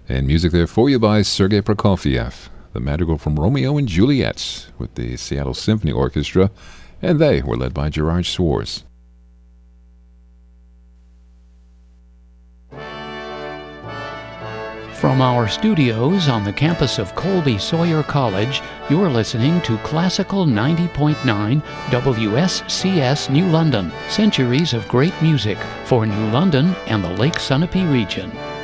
And music there for you by Sergei Prokofiev, the madrigal from Romeo and Juliet with the Seattle Symphony Orchestra, and they were led by Gerard Schwartz. From our studios on the campus of Colby Sawyer College, you're listening to Classical 90.9 WSCS New London, centuries of great music for New London and the Lake Sunapee region.